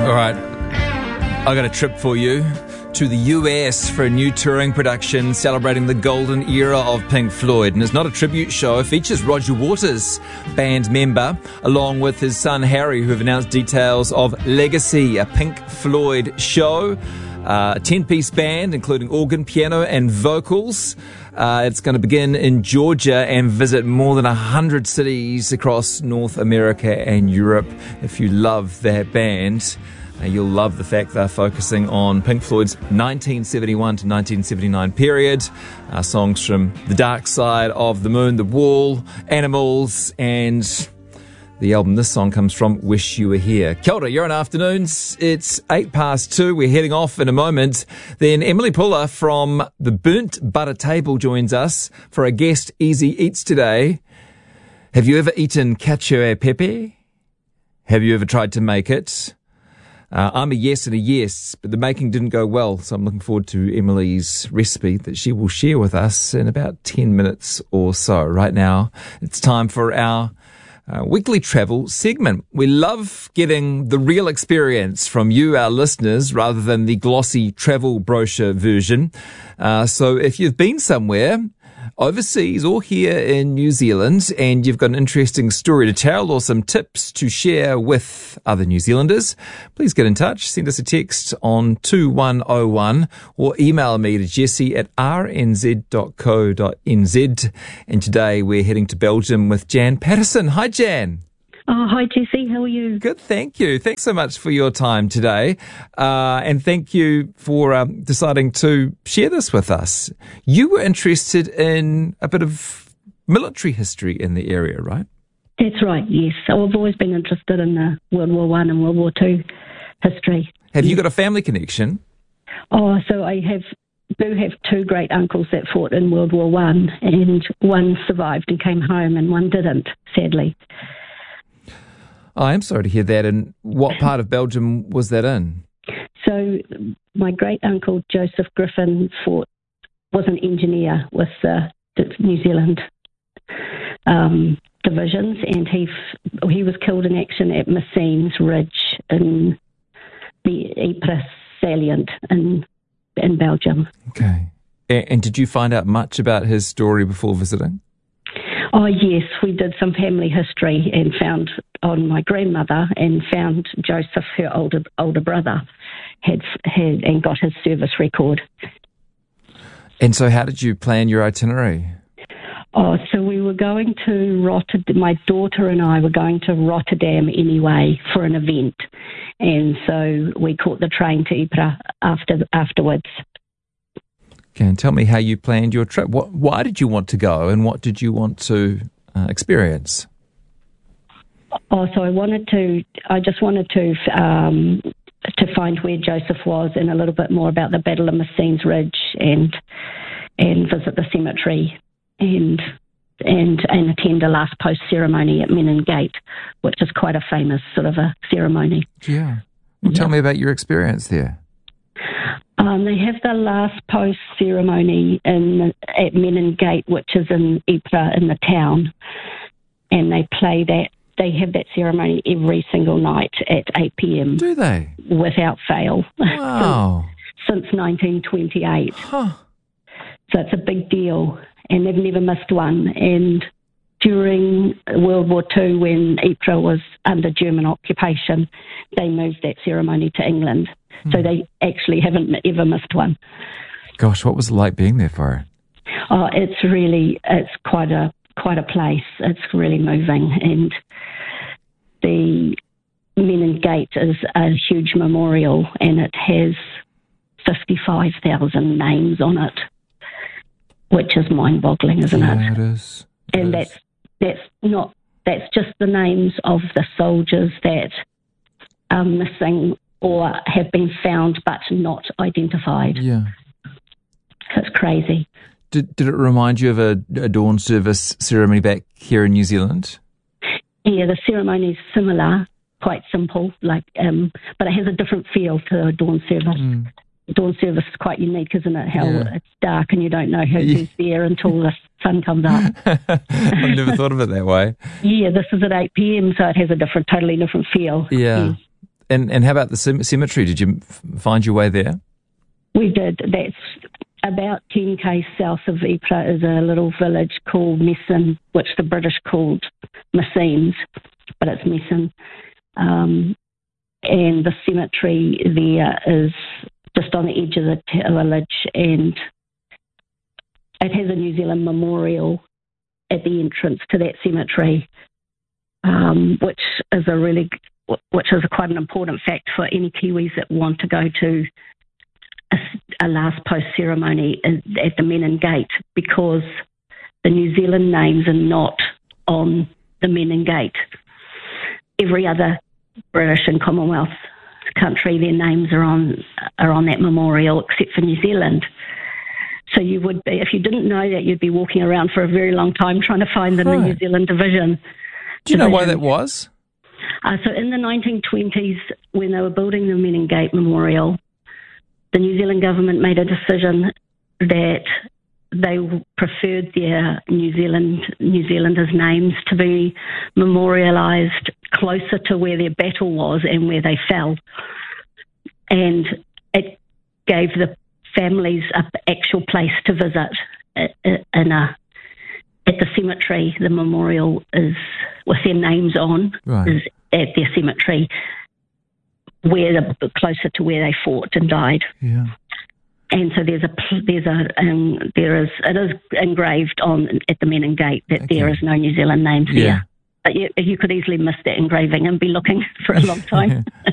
All right, I got a trip for you to the US for a new touring production celebrating the golden era of Pink Floyd. And it's not a tribute show. It features Roger Waters, band member, along with his son Harry, who have announced details of Legacy, a Pink Floyd show. A 10-piece band, including organ, piano and vocals. It's going to begin in Georgia and visit more than 100 cities across North America and Europe. If you love that band, you'll love the fact they're focusing on Pink Floyd's 1971 to 1979 period. Songs from The Dark Side of the Moon, The Wall, Animals, and the album this song comes from, Wish You Were Here. Kia ora, you're on Afternoons. It's 2:08. We're heading off in a moment. Then Emily Puller from the Burnt Butter Table joins us for a guest Easy Eats today. Have you ever eaten cacio e pepe? Have you ever tried to make it? I'm a yes and a yes, but the making didn't go well, so I'm looking forward to Emily's recipe that she will share with us in about 10 minutes or so. Right now, it's time for our weekly travel segment. We love getting the real experience from you, our listeners, rather than the glossy travel brochure version. So if you've been somewhere overseas or here in New Zealand and you've got an interesting story to tell or some tips to share with other New Zealanders, please get in touch. Send us a text on 2101 or email me to jesse@rnz.co.nz. And today we're heading to Belgium with Jan Patterson. Hi, Jan. Oh, hi, Jesse. How are you? Good, thank you. Thanks so much for your time today. And thank you for deciding to share this with us. You were interested in a bit of military history in the area, right? That's right, yes. So I've always been interested in the World War I and World War II history. Have you got a family connection? Oh, so I do have two great uncles that fought in World War I, and one survived and came home and one didn't, sadly. I am sorry to hear that. And what part of Belgium was that in? So my great-uncle Joseph Griffin was an engineer with the New Zealand divisions, and he was killed in action at Messines Ridge in the Ypres salient in Belgium. Okay. And did you find out much about his story before visiting? Oh, yes, we did some family history and found on my grandmother and found Joseph, her older brother, had and got his service record. And so how did you plan your itinerary? Oh, so we were going to Rotterdam. My daughter and I were going to Rotterdam anyway for an event. And so we caught the train to Ypres afterwards. Okay, and tell me how you planned your trip. Why did you want to go, and what did you want to experience? Oh, so I just wanted to find where Joseph was and a little bit more about the Battle of Messines Ridge and visit the cemetery and attend a last post ceremony at Menin Gate, which is quite a famous sort of a ceremony. Yeah. Well, tell me about your experience there. They have the last post ceremony at Menin Gate, which is in Ypres in the town, and they have that ceremony every single night at 8 p.m. Do they? Without fail. Wow. since 1928. Huh. So it's a big deal, and they've never missed one. And during World War II, when Ypres was under German occupation, they moved that ceremony to England. So they actually haven't ever missed one. Gosh, what was it like being there for it? Oh, it's quite a place. It's really moving, and the Menin Gate is a huge memorial, and it has 55,000 names on it, which is mind-boggling, isn't it? Yeah, it is. And that's just the names of the soldiers that are missing or have been found but not identified. Yeah. So it's crazy. Did it remind you of a dawn service ceremony back here in New Zealand? Yeah, the ceremony is similar, quite simple, but it has a different feel to a dawn service. Dawn service is quite unique, isn't it? How it's dark and you don't know who's there until the sun comes up. I've never thought of it that way. Yeah, this is at 8 p.m, so it has a totally different feel. Yeah. And how about the cemetery? Did you find your way there? We did. That's about 10k south of Ypres is a little village called Messines, which the British called Messines, but it's Messines. And the cemetery there is just on the edge of the village, and it has a New Zealand memorial at the entrance to that cemetery, which is quite an important fact for any Kiwis that want to go to a last post ceremony at the Menin Gate, because the New Zealand names are not on the Menin Gate. Every other British and Commonwealth country, their names are on that memorial, except for New Zealand. So you would be, if you didn't know that, you'd be walking around for a very long time trying to find the New Zealand division. Do you know why that was? So in the 1920s, when they were building the Menin Gate Memorial, the New Zealand government made a decision that they preferred their New Zealanders' names to be memorialised closer to where their battle was and where they fell. And it gave the families an actual place to visit at the cemetery. The memorial is with their names on, is at their cemetery, closer to where they fought and died. Yeah. And so it is engraved on at the Menin Gate that there is no New Zealand names there. But you could easily miss that engraving and be looking for a long time.